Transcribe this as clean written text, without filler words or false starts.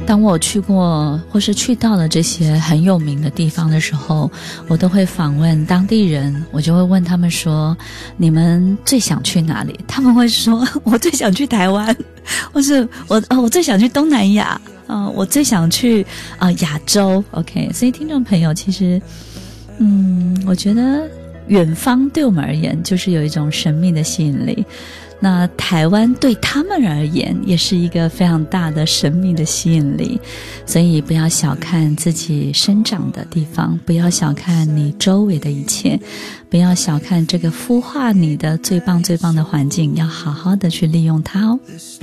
当我去过或是去到了这些很有名的地方的时候，我都会访问当地人，我就会问他们说，你们最想去哪里？他们会说，我最想去台湾，或是我最想去东南亚，我最想去亚洲。 OK， 所以听众朋友，其实我觉得远方对我们而言就是有一种神秘的吸引力，那台湾对他们而言也是一个非常大的神秘的吸引力，所以不要小看自己生长的地方，不要小看你周围的一切，不要小看这个孵化你的最棒最棒的环境，要好好的去利用它哦。